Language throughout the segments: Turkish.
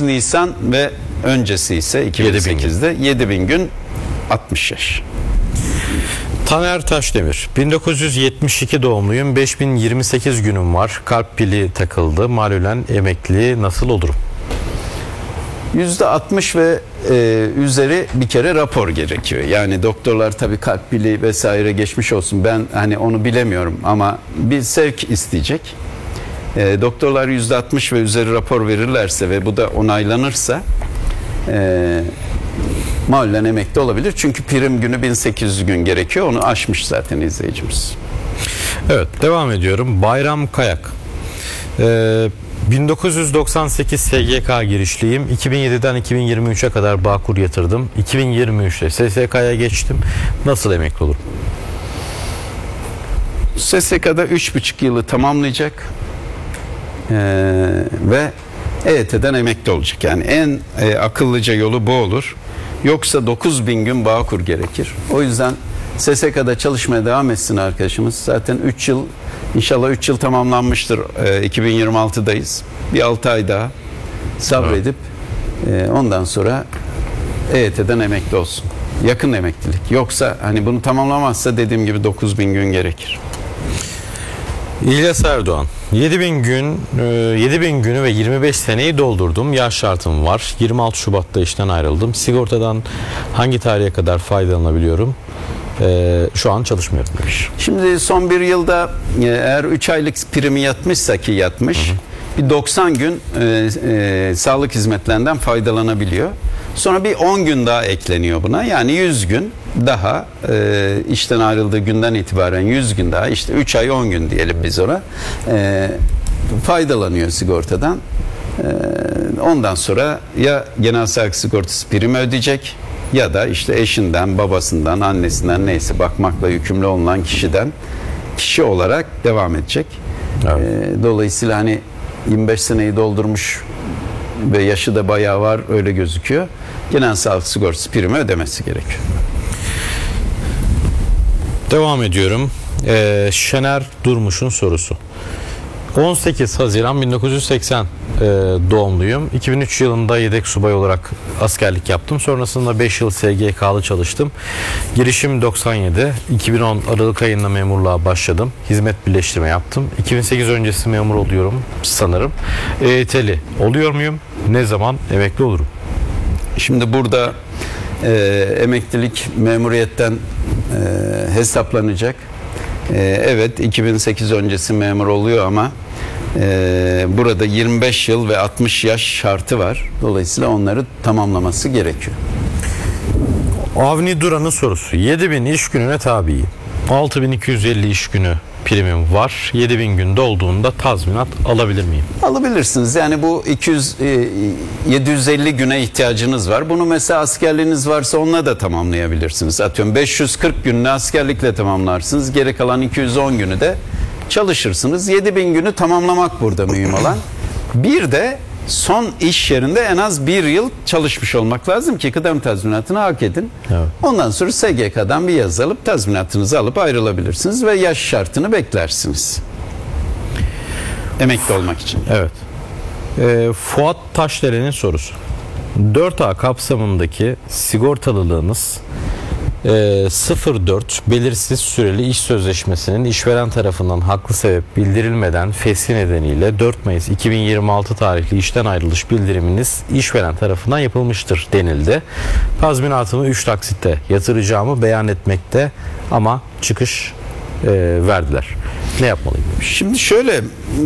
29 Nisan ve öncesi ise 2008'de 7000 gün 60 yaş. Taner Taşdemir, 1972 doğumluyum, 5028 günüm var, kalp pili takıldı, malulen emekli, nasıl olurum? %60 ve üzeri bir kere rapor gerekiyor. Yani doktorlar tabii kalp pili vesaire geçmiş olsun, ben hani onu bilemiyorum ama bir sevk isteyecek. Doktorlar %60 ve üzeri rapor verirlerse ve bu da onaylanırsa malulen emekli olabilir. Çünkü prim günü 1800 gün gerekiyor. Onu aşmış zaten izleyicimiz. Evet, devam ediyorum. Bayram Kayak. 1998 SGK girişliyim. 2007'den 2023'e kadar Bağkur yatırdım. 2023'te SSK'ya geçtim. Nasıl emekli olurum? SSK'da 3,5 yılı tamamlayacak ve EYT'den emekli olacak. Yani en akıllıca yolu bu olur. Yoksa 9000 gün Bağkur gerekir. O yüzden SSK'da çalışmaya devam etsin arkadaşımız. Zaten 3 yıl, inşallah 3 yıl tamamlanmıştır. 2026'dayız. Bir 6 ay daha sabredip ondan sonra EYT'den emekli olsun. Yakın emeklilik. Yoksa hani bunu tamamlamazsa dediğim gibi 9000 gün gerekir. İlyas Erdoğan, 7000 günü ve 25 seneyi doldurdum. Yaş şartım var. 26 Şubat'ta işten ayrıldım. Sigortadan hangi tarihe kadar faydalanabiliyorum? Şu an çalışmıyorum demiş. Şimdi son bir yılda eğer 3 aylık primi yatmışsa ki yatmış, bir 90 gün sağlık hizmetlerinden faydalanabiliyor. Sonra bir 10 gün daha ekleniyor buna. Yani 100 gün daha işten ayrıldığı günden itibaren 100 gün daha, işte 3 ay 10 gün diyelim biz ona, faydalanıyor sigortadan. Ondan sonra ya genel sağlık sigortası primi ödeyecek ya da işte eşinden, babasından, annesinden, neyse bakmakla yükümlü olunan kişi olarak devam edecek. Evet. Dolayısıyla hani 25 seneyi doldurmuş ve yaşı da bayağı var, öyle gözüküyor. Genel sağlık sigortası primi ödemesi gerekiyor. Devam ediyorum. Şener Durmuş'un sorusu. 18 Haziran 1980 doğumluyum. 2003 yılında yedek subay olarak askerlik yaptım. Sonrasında 5 yıl SGK'lı çalıştım. Girişim 97. 2010 Aralık ayında memurluğa başladım. Hizmet birleştirme yaptım. 2008 öncesi memur oluyorum sanırım. EYT'li oluyor muyum? Ne zaman emekli olurum? Şimdi burada emeklilik memuriyetten hesaplanacak. Evet, 2008 öncesi memur oluyor ama burada 25 yıl ve 60 yaş şartı var. Dolayısıyla onları tamamlaması gerekiyor. Avni Duran'ın sorusu. 7000 iş gününe tabiyim. 6250 iş günü primim var. 7000 gün dolduğunda tazminat alabilir miyim? Alabilirsiniz. Yani bu 750 güne ihtiyacınız var. Bunu mesela askerliğiniz varsa onunla da tamamlayabilirsiniz. Atıyorum 540 gününü askerlikle tamamlarsınız. Geri kalan 210 günü de çalışırsınız. 7000 günü tamamlamak burada mühim olan. Bir de son iş yerinde en az bir yıl çalışmış olmak lazım ki kıdem tazminatını hak edin. Evet. Ondan sonra SGK'dan bir yazı alıp tazminatınızı alıp ayrılabilirsiniz ve yaş şartını beklersiniz. Emekli olmak için. Evet. Fuat Taşderen'in sorusu. 4A kapsamındaki sigortalılığınız 04 belirsiz süreli iş sözleşmesinin işveren tarafından haklı sebep bildirilmeden fesli nedeniyle 4 Mayıs 2026 tarihli işten ayrılış bildiriminiz işveren tarafından yapılmıştır denildi. Tazminatımı 3 taksitte yatıracağımı beyan etmekte ama çıkış verdiler. Ne yapmalıyım demiş. Şimdi şöyle,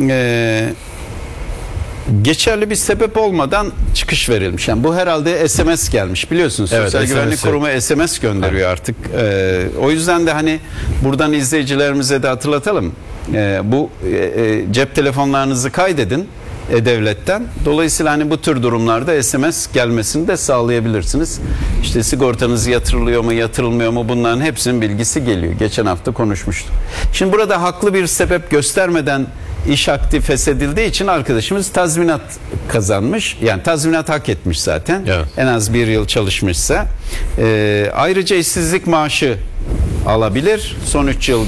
geçerli bir sebep olmadan çıkış verilmiş. Yani bu herhalde SMS gelmiş, biliyorsunuz. Evet, Sosyal Güvenlik Kurumu SMS gönderiyor artık. O yüzden de hani buradan izleyicilerimize de hatırlatalım. Bu cep telefonlarınızı kaydedin devletten. Dolayısıyla hani bu tür durumlarda SMS gelmesini de sağlayabilirsiniz. İşte sigortanız yatırılıyor mu, yatırılmıyor mu, bunların hepsinin bilgisi geliyor. Geçen hafta konuşmuştuk. Şimdi burada haklı bir sebep göstermeden iş akdi feshedildiği için arkadaşımız tazminat kazanmış. Yani tazminat hak etmiş zaten. Evet. En az bir yıl çalışmışsa. Ayrıca işsizlik maaşı alabilir. Son 3 yılda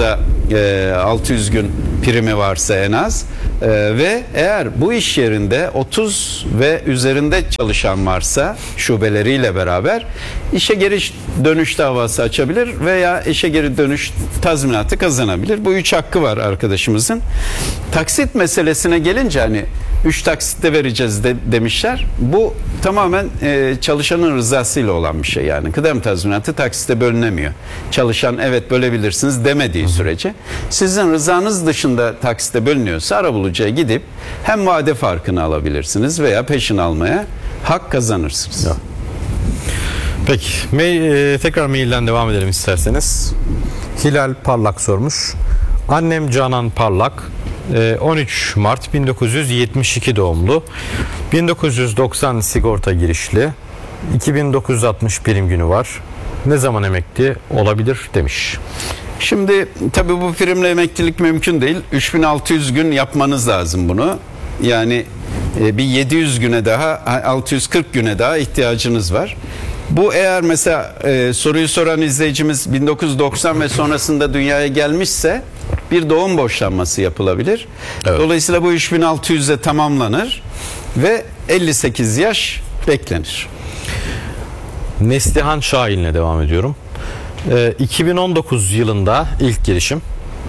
600 gün primi varsa en az ve eğer bu iş yerinde 30 ve üzerinde çalışan varsa şubeleriyle beraber işe geri dönüş davası açabilir veya işe geri dönüş tazminatı kazanabilir. Bu 3 hakkı var arkadaşımızın. Taksit meselesine gelince hani 3 taksitte vereceğiz demişler. Bu tamamen çalışanın rızasıyla olan bir şey yani. Kıdem tazminatı taksitte bölünemiyor. Çalışan evet bölebilirsiniz demediği sürece. Sizin rızanız dışında taksitte bölünüyorsa arabulucuya gidip hem vade farkını alabilirsiniz veya peşin almaya hak kazanırsınız. Ya. Peki tekrar mailden devam edelim isterseniz. Hilal Parlak sormuş. Annem Canan Parlak 13 Mart 1972 doğumlu, 1990 sigorta girişli, 2960 prim günü var. Ne zaman emekli olabilir demiş. Şimdi tabii bu primle emeklilik mümkün değil. 3600 gün yapmanız lazım bunu. Yani bir 700 güne daha, 640 güne daha ihtiyacınız var. Bu eğer mesela soruyu soran izleyicimiz 1990 ve sonrasında dünyaya gelmişse bir doğum borçlanması yapılabilir. Evet. Dolayısıyla bu 3600'e tamamlanır ve 58 yaş beklenir. Neslihan Şahin'le devam ediyorum. 2019 yılında ilk girişim.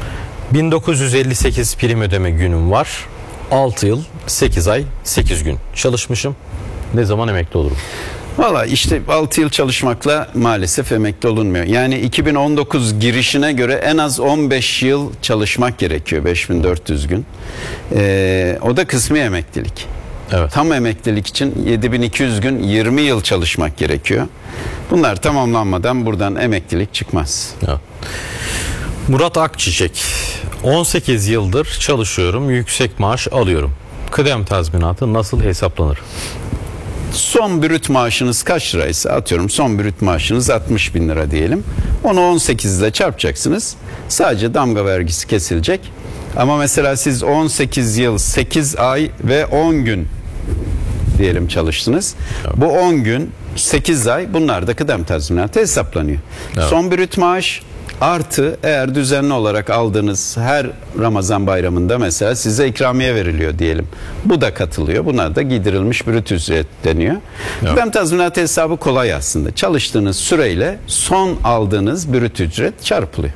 1958 prim ödeme günüm var. 6 yıl, 8 ay, 8 gün çalışmışım. Ne zaman emekli olurum? Valla işte 6 yıl çalışmakla maalesef emekli olunmuyor. Yani 2019 girişine göre en az 15 yıl çalışmak gerekiyor, 5400 gün. O da kısmi emeklilik. Evet. Tam emeklilik için 7200 gün 20 yıl çalışmak gerekiyor. Bunlar tamamlanmadan buradan emeklilik çıkmaz. Evet. Murat Akçiçek, 18 yıldır çalışıyorum, yüksek maaş alıyorum. Kıdem tazminatı nasıl hesaplanır? Son brüt maaşınız kaç liraysa, atıyorum son brüt maaşınız 60 bin lira diyelim. Onu 18 ile çarpacaksınız. Sadece damga vergisi kesilecek. Ama mesela siz 18 yıl 8 ay ve 10 gün diyelim çalıştınız. Evet. Bu 10 gün 8 ay bunlar da kıdem tazminatı hesaplanıyor. Evet. Son brüt maaş artı eğer düzenli olarak aldığınız her Ramazan bayramında mesela size ikramiye veriliyor diyelim. Bu da katılıyor. Bunlar da giydirilmiş brüt ücret deniyor. Evet. Kıdem tazminatı hesabı kolay aslında. Çalıştığınız süreyle son aldığınız brüt ücret çarpılıyor.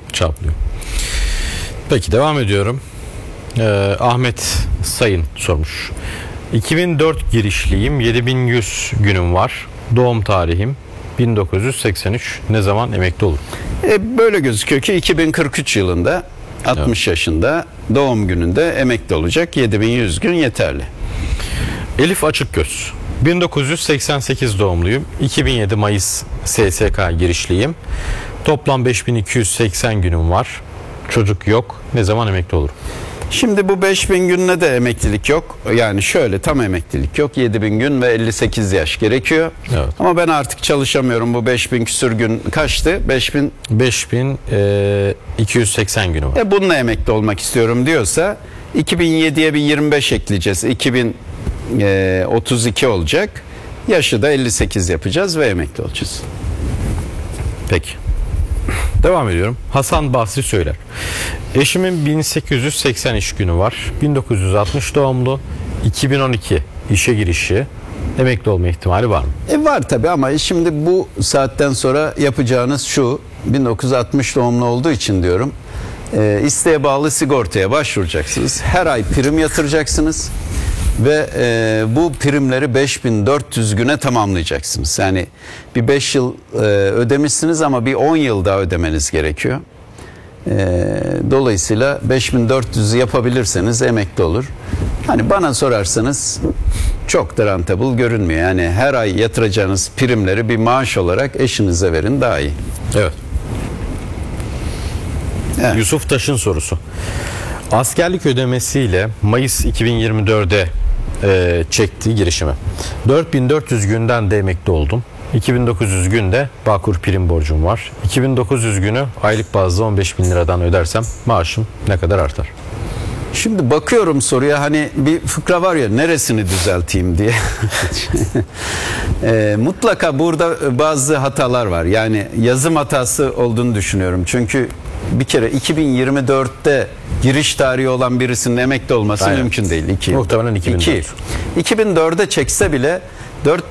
Peki devam ediyorum. Ahmet Sayın sormuş. 2004 girişliyim. 7100 günüm var. Doğum tarihim 1983. Ne zaman emekli olur? Böyle gözüküyor ki 2043 yılında 60 yaşında doğum gününde emekli olacak. 7100 gün yeterli. Elif Açıkgöz, 1988 doğumluyum. 2007 Mayıs SSK girişliyim. Toplam 5280 günüm var. Çocuk yok. Ne zaman emekli olurum? Şimdi bu 5000 gününe de emeklilik yok. Yani şöyle tam emeklilik yok. 7000 gün ve 58 yaş gerekiyor. Evet. Ama ben artık çalışamıyorum. Bu 5000 küsür gün kaçtı? 5280 günü var. Bununla emekli olmak istiyorum diyorsa 2007'ye bir 25 ekleyeceğiz. 2032 olacak. Yaşı da 58 yapacağız ve emekli olacağız. Peki. Devam ediyorum. Hasan Basri söyler. Eşimin 1880 iş günü var. 1960 doğumlu. 2012 işe girişi. Emekli olma ihtimali var mı? Var tabii ama şimdi bu saatten sonra yapacağınız şu. 1960 doğumlu olduğu için diyorum. İsteğe bağlı sigortaya başvuracaksınız. Her ay prim yatıracaksınız. Ve bu primleri 5400 güne tamamlayacaksınız. Yani bir 5 yıl ödemişsiniz ama bir 10 yıl daha ödemeniz gerekiyor. Dolayısıyla 5400'ü yapabilirseniz emekli olur. Hani bana sorarsanız çok da rentable görünmüyor. Yani her ay yatıracağınız primleri bir maaş olarak eşinize verin daha iyi. Evet. Yusuf Taş'ın sorusu. Askerlik ödemesiyle Mayıs 2024'de çektiği girişimi. 4400 günden de emekli oldum. 2900 günde Bağkur prim borcum var. 2900 günü aylık bazda 15.000 liradan ödersem maaşım ne kadar artar? Şimdi bakıyorum soruya, hani bir fıkra var ya, neresini düzelteyim diye. Mutlaka burada bazı hatalar var. Yani yazım hatası olduğunu düşünüyorum. Çünkü bir kere 2024'te giriş tarihi olan birisinin emekli olması Aynen. mümkün değil. 2 Muhtemelen 2004. 2004'e çekse bile 4